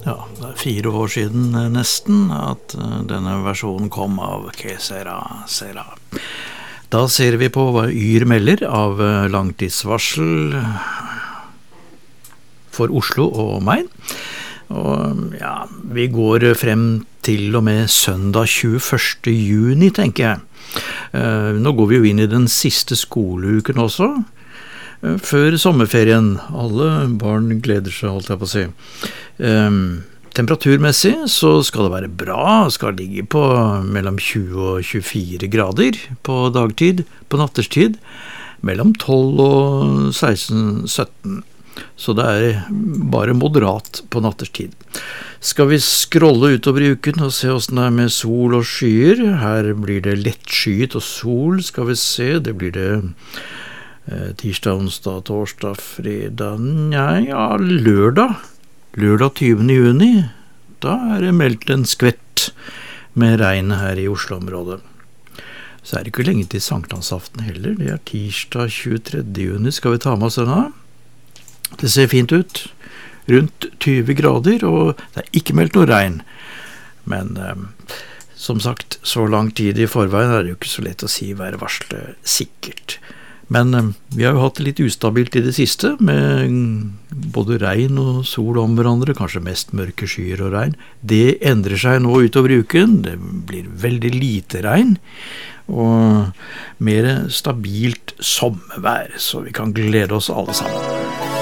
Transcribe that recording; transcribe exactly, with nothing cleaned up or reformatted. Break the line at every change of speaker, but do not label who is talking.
Ja, det er fire år siden eh, nesten at eh, denne versjonen kom av Que Sera, Sera. Da ser vi på hva Yr melder av eh, langtidsvarsel for Oslo og Main. Og ja, vi går frem til og med søndag tjueførste juni, tenker jeg. Eh, nå går vi jo inn i den siste skoleuken også, eh, før sommerferien. Alle barn gleder seg, holdt jeg på å si. Eh, temperaturmessig så skal det være bra, skal ligge på mellom tjue og tjuefire grader på dagtid, på natterstid, mellom tolv og seksten sytten. Så det er bare moderat på natterstid. Skal vi scrolle utover i uken og se hvordan det er med sol og skyer? Her blir det lettskyet og sol, skal vi se. Det blir det eh, tirsdag, onsdag, torsdag, fredag, nei, ja, lørdag. Lørdag tyvende juni, da er det meldt en skvett med regn her i Oslo-området. Så er det ikke lenge til sankthansaften heller. Det er tirsdag tjuetredje juni, skal vi ta med oss denne? Det ser fint ut, rundt tyve grader, og det er ikke meldt noe regn. Men eh, som sagt, så lang tid i forveien er det jo ikke så lett å si værvarselet sikkert. Men eh, vi har jo hatt det litt ustabilt i det siste, med både regn og sol om hverandre, kanskje mest mørke skyer og regn. Det endrer seg nå utover uken, det blir veldig lite regn, og mer stabilt sommervær, så vi kan glede oss alle sammen.